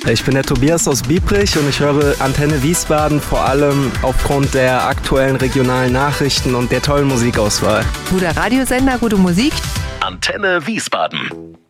Ich bin der Tobias aus Biebrich und ich höre Antenne Wiesbaden vor allem aufgrund der aktuellen regionalen Nachrichten und der tollen Musikauswahl. Guter Radiosender, gute Musik. Antenne Wiesbaden.